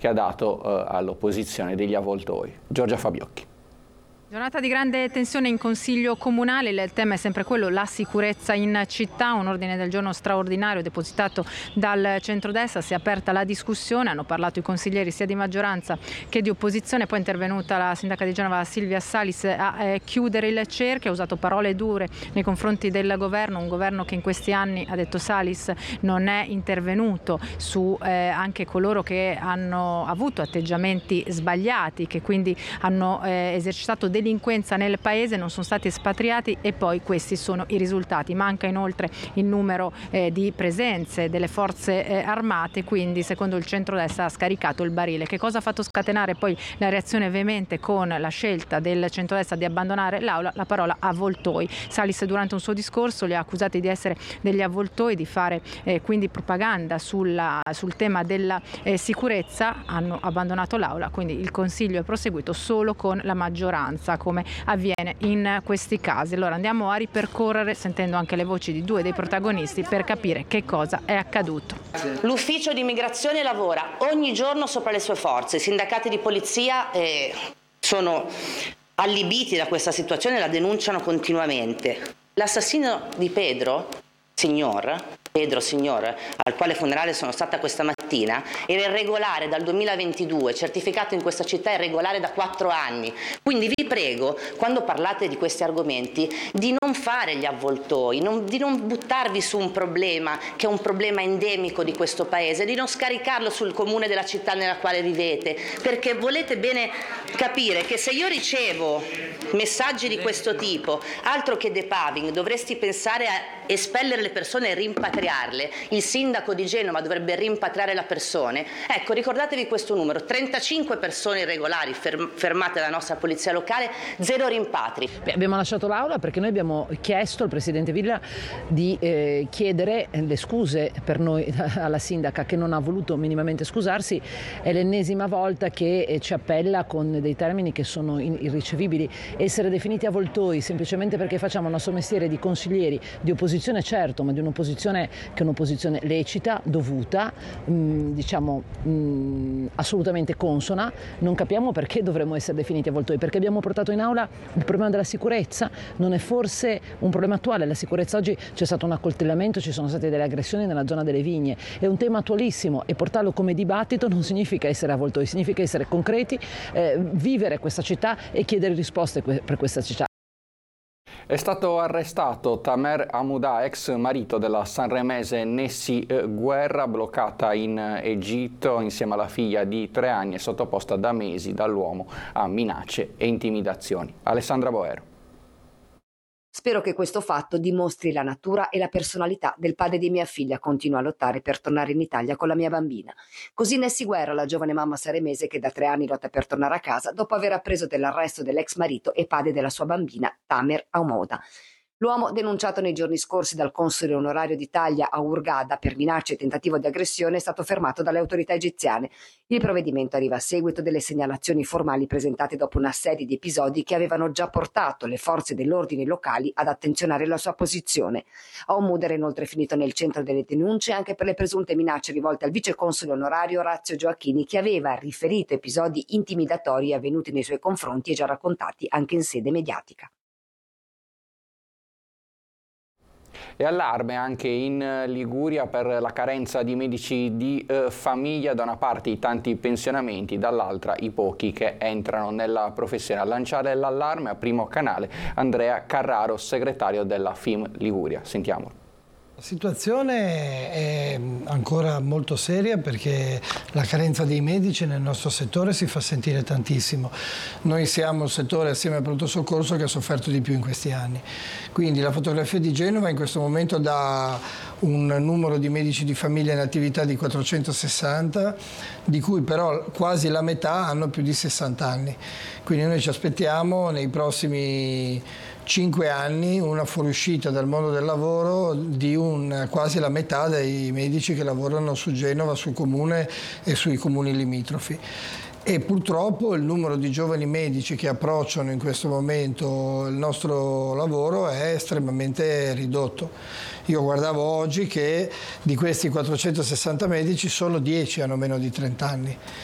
che ha dato all'opposizione degli avvoltoi. Giorgia Fabiocchi. Giornata di grande tensione in Consiglio Comunale, il tema è sempre quello, la sicurezza in città, un ordine del giorno straordinario depositato dal centrodestra, si è aperta la discussione, hanno parlato i consiglieri sia di maggioranza che di opposizione, poi è intervenuta la sindaca di Genova Silvia Salis a chiudere il cerchio, ha usato parole dure nei confronti del governo, un governo che in questi anni, ha detto Salis, non è intervenuto su anche coloro che hanno avuto atteggiamenti sbagliati, che quindi hanno esercitato delinquenza nel paese, non sono stati espatriati e poi questi sono i risultati. Manca inoltre il numero di presenze delle forze armate, quindi secondo il centrodestra ha scaricato il barile. Che cosa ha fatto scatenare poi la reazione veemente con la scelta del centrodestra di abbandonare l'aula? La parola avvoltoi. Salis durante un suo discorso li ha accusati di essere degli avvoltoi, di fare quindi propaganda sul tema della sicurezza, hanno abbandonato l'aula, quindi il Consiglio è proseguito solo con la maggioranza, come avviene in questi casi. Allora andiamo a ripercorrere, sentendo anche le voci di due dei protagonisti, per capire che cosa è accaduto. L'ufficio di immigrazione lavora ogni giorno sopra le sue forze, i sindacati di polizia sono allibiti da questa situazione e la denunciano continuamente. L'assassino di Pedro Signor, al quale funerale sono stata questa mattina, era irregolare dal 2022, certificato in questa città irregolare da 4 anni. Quindi vi prego, quando parlate di questi argomenti, di non fare gli avvoltoi, di non buttarvi su un problema che è un problema endemico di questo paese, di non scaricarlo sul comune della città nella quale vivete, perché volete bene capire che se io ricevo messaggi di questo tipo, altro che depaving, dovresti pensare a espellere le persone e rimpatriarle. Il sindaco di Genova dovrebbe rimpatriare le persone. Ecco, ricordatevi questo numero: 35 persone irregolari fermate dalla nostra polizia locale, 0 rimpatri. Abbiamo lasciato l'aula perché noi abbiamo chiesto al presidente Villa di chiedere le scuse per noi alla sindaca, che non ha voluto minimamente scusarsi. È l'ennesima volta che ci appella con dei termini che sono irricevibili. Essere definiti avvoltoi semplicemente perché facciamo il nostro mestiere di consiglieri di opposizione, certo, ma di un'opposizione che è un'opposizione lecita, dovuta, assolutamente consona. Non capiamo perché dovremmo essere definiti avvoltoi, perché abbiamo portato in aula il problema della sicurezza. Non è forse un problema attuale? La sicurezza oggi, c'è stato un accoltellamento, ci sono state delle aggressioni nella zona delle vigne, è un tema attualissimo e portarlo come dibattito non significa essere avvoltoi, significa essere concreti, vivere questa città e chiedere risposte per questa città. È stato arrestato Tamer Hamouda, ex marito della sanremese Nessi Guerra, bloccata in Egitto insieme alla figlia di 3 anni e sottoposta da mesi dall'uomo a minacce e intimidazioni. Alessandra Boero. Spero che questo fatto dimostri la natura e la personalità del padre di mia figlia. Continua a lottare per tornare in Italia con la mia bambina. Così Nessi Guerra, la giovane mamma sanremese che da 3 anni lotta per tornare a casa dopo aver appreso dell'arresto dell'ex marito e padre della sua bambina, Tamer Hamouda. L'uomo, denunciato nei giorni scorsi dal console onorario d'Italia a Hurghada per minacce e tentativo di aggressione, è stato fermato dalle autorità egiziane. Il provvedimento arriva a seguito delle segnalazioni formali presentate dopo una serie di episodi che avevano già portato le forze dell'ordine locali ad attenzionare la sua posizione. Hamouda era inoltre finito nel centro delle denunce anche per le presunte minacce rivolte al viceconsole onorario Orazio Gioacchini, che aveva riferito episodi intimidatori avvenuti nei suoi confronti e già raccontati anche in sede mediatica. E allarme anche in Liguria per la carenza di medici di famiglia, da una parte i tanti pensionamenti, dall'altra i pochi che entrano nella professione. A lanciare l'allarme a Primo Canale Andrea Carraro, segretario della FIM Liguria. Sentiamolo. La situazione è ancora molto seria perché la carenza dei medici nel nostro settore si fa sentire tantissimo. Noi siamo il settore assieme al pronto soccorso che ha sofferto di più in questi anni. Quindi la fotografia di Genova in questo momento dà un numero di medici di famiglia in attività di 460, di cui però quasi la metà hanno più di 60 anni. Quindi noi ci aspettiamo nei prossimi 5 anni una fuoriuscita dal mondo del lavoro di quasi la metà dei medici che lavorano su Genova, sul comune e sui comuni limitrofi. E purtroppo il numero di giovani medici che approcciano in questo momento il nostro lavoro è estremamente ridotto. Io guardavo oggi che di questi 460 medici solo 10 hanno meno di 30 anni.